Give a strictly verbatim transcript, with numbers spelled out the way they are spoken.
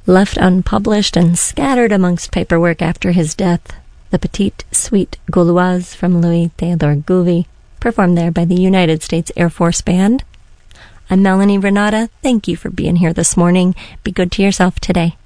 Left unpublished and scattered amongst paperwork after his death, the Petite Suite Gauloise from Louis Theodore Gouvy, performed there by the United States Air Force Band. I'm Melanie Renata. Thank you for being here this morning. Be good to yourself today.